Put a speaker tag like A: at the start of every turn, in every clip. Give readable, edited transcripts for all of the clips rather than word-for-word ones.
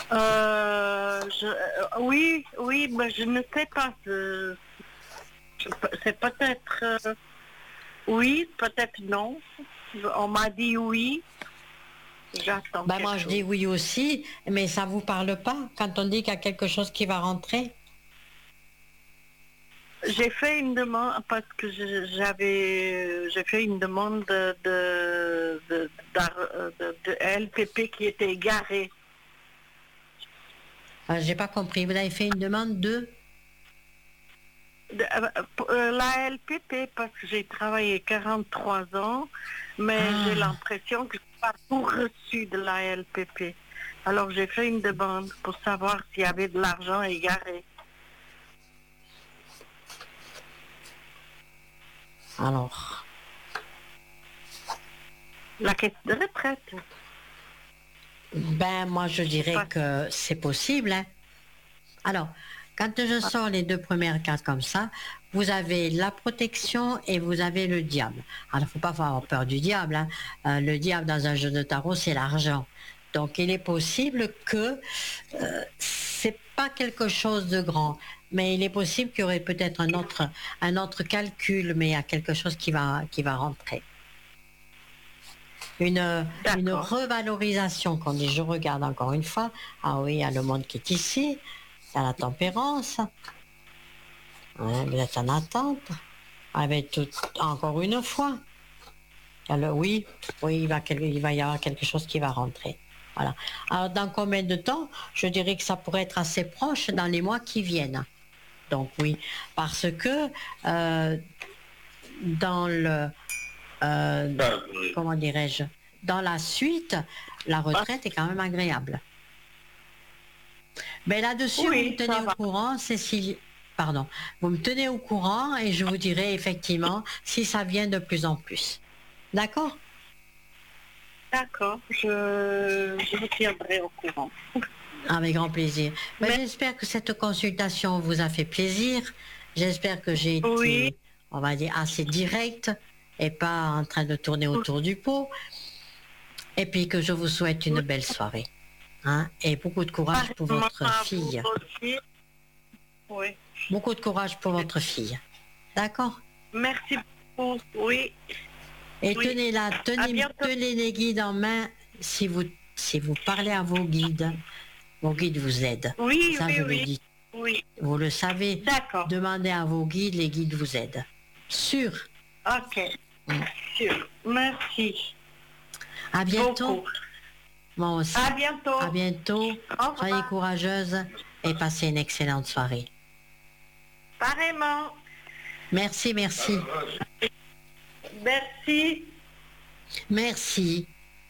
A: Oui, oui, mais je ne sais pas. C'est peut-être oui, peut-être non. On m'a dit oui. J'attends
B: Ben
A: quelque
B: moi je
A: chose.
B: dis oui aussi, mais ça vous parle pas quand on dit qu'il y a quelque chose qui va rentrer?
A: J'ai fait une demande parce que j'ai fait une demande de LPP qui était égarée.
B: J'ai pas compris. Vous avez fait une demande de?
A: La LPP parce que j'ai travaillé 43 ans, mais j'ai
B: Ah,
A: l'impression que je n'ai pas tout reçu de la LPP. Alors j'ai fait une demande pour savoir s'il y avait de l'argent égaré.
B: alors.
A: La caisse de retraite.
B: Ben moi je dirais
A: Pas-
B: que c'est possible, hein. Alors, quand je sors les deux premières cartes comme ça, vous avez la protection et vous avez le diable. Alors, il ne faut pas avoir peur du diable, hein. Le diable dans un jeu de tarot, c'est l'argent. Donc, il est possible que c'est pas quelque chose de grand, mais il est possible qu'il y aurait peut-être un autre calcul, mais il y a quelque chose qui va rentrer. Une
A: D'accord.
B: revalorisation, qu'on dit, je regarde encore une fois. Ah oui, il y a le monde qui est ici, il y a la tempérance. Ouais, vous êtes en attente. Avec tout, encore une fois. Alors, oui, oui, il va y avoir quelque chose qui va rentrer. Voilà. Alors, dans combien de temps? Je dirais que ça pourrait être assez proche dans les mois qui viennent. Donc, oui, parce que dans le, euh, comment dirais-je, dans la suite, la retraite est quand même agréable. Mais là-dessus, vous me
A: Oui,
B: tenez
A: ça
B: au
A: va.
B: courant, Cécile. Pardon. Vous me tenez au courant et je vous dirai effectivement si ça vient de plus en plus. D'accord?
A: D'accord. Je vous tiendrai au courant.
B: Avec grand plaisir. Ben,
A: Mais
B: j'espère que cette consultation vous a fait plaisir. J'espère que j'ai
A: oui,
B: été, on va dire, assez direct et pas en train de tourner autour du pot. Et puis que je vous souhaite une belle soirée. Hein, et beaucoup de courage pour
A: pareillement
B: votre
A: à vous
B: fille.
A: aussi. Oui.
B: Beaucoup de courage pour votre fille. D'accord?
A: Merci beaucoup. Oui,
B: Et
A: oui.
B: tenez-la,
A: À bientôt.
B: tenez les guides en main si vous parlez à vos guides vous aident.
A: Oui,
B: Ça,
A: oui,
B: je le
A: oui.
B: dis.
A: Oui.
B: Vous le savez,
A: D'accord.
B: demandez à vos guides, les guides vous aident. Sûr.
A: Ok.
B: Mm.
A: Sûr. Merci
B: À bientôt.
A: beaucoup.
B: Moi aussi.
A: À bientôt.
B: À bientôt.
A: Au
B: Soyez
A: revoir.
B: courageuse et passez une excellente soirée.
A: Pareillement.
B: Merci, merci.
A: Merci.
B: Merci.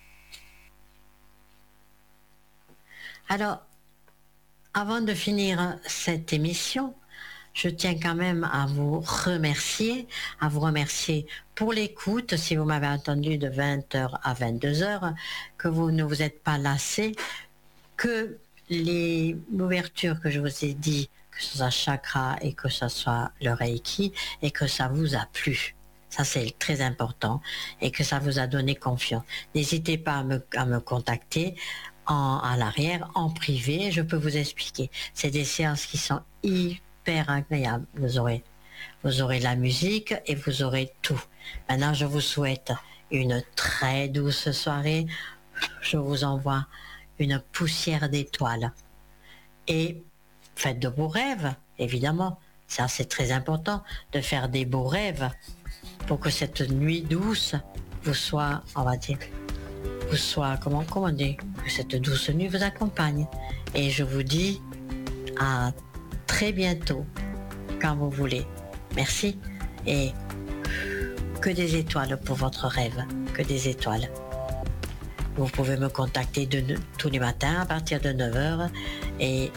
B: Alors, avant de finir cette émission, je tiens quand même à vous remercier pour l'écoute, si vous m'avez entendu de 20h à 22h, que vous ne vous êtes pas lassé, que l'ouverture que je vous ai dit, que ce soit chakra et que ce soit le Reiki, et que ça vous a plu. Ça, c'est très important et que ça vous a donné confiance. N'hésitez pas à me contacter à l'arrière, en privé, je peux vous expliquer. C'est des séances qui sont hyper agréables. Vous aurez la musique et vous aurez tout. Maintenant, je vous souhaite une très douce soirée. Je vous envoie une poussière d'étoiles. Et faites de beaux rêves, évidemment. Ça, c'est très important de faire des beaux rêves pour que cette nuit douce vous soit, on va dire, vous soit, comment on dit, que cette douce nuit vous accompagne. Et je vous dis à très bientôt, quand vous voulez. Merci et que des étoiles pour votre rêve, que des étoiles. Vous pouvez me contacter tous les matins à partir de 9h et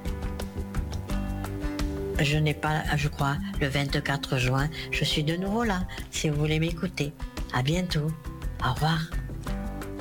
B: je n'ai pas, je crois, le 24 juin, je suis de nouveau là, si vous voulez m'écouter. À bientôt. Au revoir.